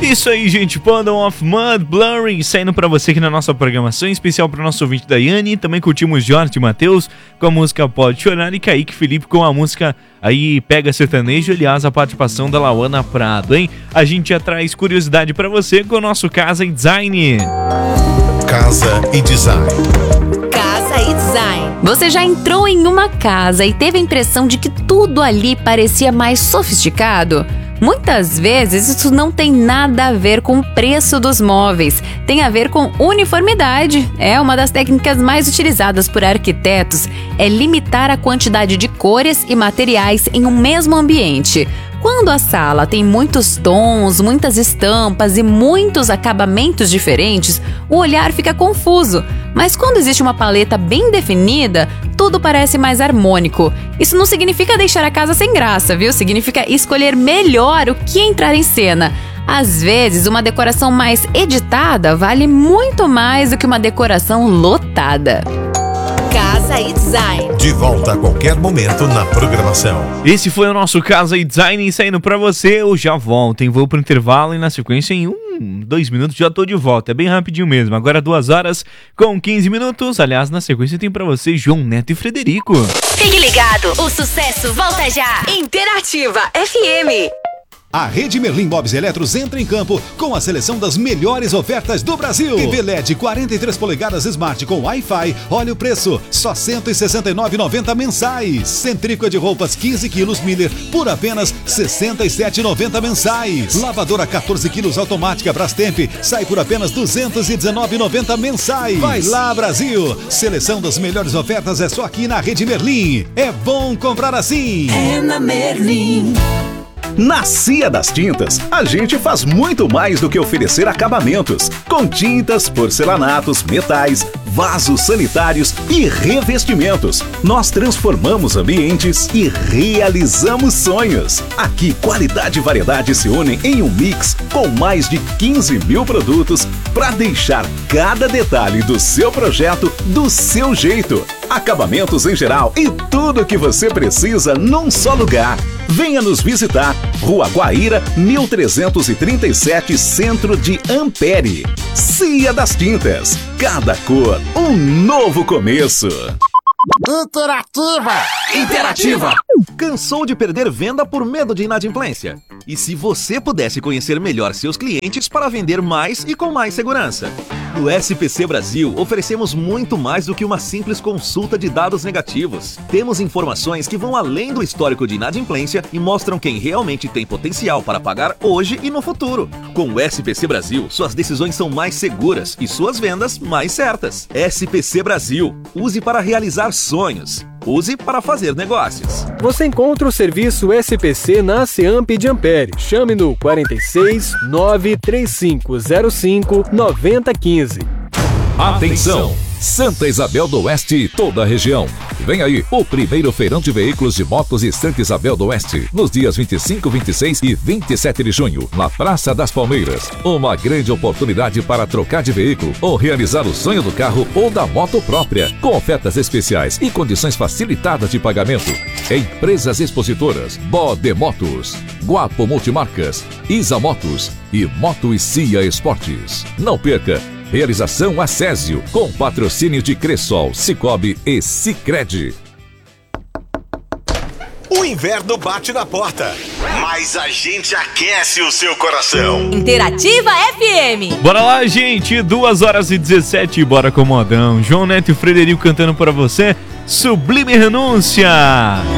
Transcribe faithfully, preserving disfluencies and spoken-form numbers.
Isso aí, gente, Puddle of Mud, Blurry, saindo pra você aqui na nossa programação, em especial pro nosso ouvinte Daiane. Também curtimos Jorge e Matheus com a música Pode Chorar e Kaique Felipe com a música aí Pega Sertanejo, aliás, a participação da Lauana Prado, hein? A gente já traz curiosidade pra você com o nosso Casa e Design. Casa e Design. Casa e Design. Você já entrou em uma casa e teve a impressão de que tudo ali parecia mais sofisticado? Muitas vezes isso não tem nada a ver com o preço dos móveis, tem a ver com uniformidade. É uma das técnicas mais utilizadas por arquitetos, é limitar a quantidade de cores e materiais em um mesmo ambiente. Quando a sala tem muitos tons, muitas estampas e muitos acabamentos diferentes, o olhar fica confuso. Mas quando existe uma paleta bem definida, tudo parece mais harmônico. Isso não significa deixar a casa sem graça, viu? Significa escolher melhor o que entrar em cena. Às vezes, uma decoração mais editada vale muito mais do que uma decoração lotada. Casa e Design. De volta a qualquer momento na programação. Esse foi o nosso Casa e Design saindo pra você. Eu já volto, hein? Vou pro intervalo e na sequência em um, dois minutos já tô de volta. É bem rapidinho mesmo. Agora duas horas com quinze minutos. Aliás, na sequência tem pra você João Neto e Frederico. Fique ligado, o sucesso volta já. Interativa F M. A Rede Merlin Móveis e Eletros entra em campo com a seleção das melhores ofertas do Brasil. T V L E D quarenta e três polegadas Smart com Wi-Fi, olha o preço, só cento e sessenta e nove reais e noventa centavos mensais. Centrífuga de roupas quinze quilos Miller por apenas sessenta e sete reais e noventa centavos mensais. Lavadora quatorze quilos automática Brastemp sai por apenas duzentos e dezenove reais e noventa centavos mensais. Vai lá, Brasil! Seleção das melhores ofertas é só aqui na Rede Merlin. É bom comprar assim. É na Merlin. Na Cia das Tintas, a gente faz muito mais do que oferecer acabamentos. Com tintas, porcelanatos, metais, vasos sanitários e revestimentos. Nós transformamos ambientes e realizamos sonhos. Aqui, qualidade e variedade se unem em um mix com mais de quinze mil produtos para deixar cada detalhe do seu projeto do seu jeito. Acabamentos em geral e tudo o que você precisa num só lugar. Venha nos visitar, Rua Guaíra, mil trezentos e trinta e sete, Centro de Ampere. Cia das Tintas, cada cor, um novo começo. Interativa! Interativa! Cansou de perder venda por medo de inadimplência? E se você pudesse conhecer melhor seus clientes para vender mais e com mais segurança? No S P C Brasil, oferecemos muito mais do que uma simples consulta de dados negativos. Temos informações que vão além do histórico de inadimplência e mostram quem realmente tem potencial para pagar hoje e no futuro. Com o S P C Brasil, suas decisões são mais seguras e suas vendas mais certas. S P C Brasil, use para realizar sonhos. Use para fazer negócios. Você encontra o serviço S P C na Ceamp de Ampere. Chame no quarenta e seis, nove três cinco zero cinco, nove zero um cinco. Atenção! Santa Isabel do Oeste e toda a região. Vem aí o primeiro feirão de veículos de motos em Santa Isabel do Oeste, nos dias vinte e cinco, vinte e seis e vinte e sete de junho, na Praça das Palmeiras. Uma grande oportunidade para trocar de veículo ou realizar o sonho do carro ou da moto própria, com ofertas especiais e condições facilitadas de pagamento. Empresas expositoras: Bode Motos, Guapo Multimarcas, Isa Motos e Moto e Cia Esportes. Não perca! Realização Acésio, com patrocínio de Cressol, Cicobi e Sicredi. O inverno bate na porta, mas a gente aquece o seu coração. Interativa F M. Bora lá, gente, duas horas e dezessete, bora com o modão. João Neto e Frederico cantando para você, Sublime Renúncia.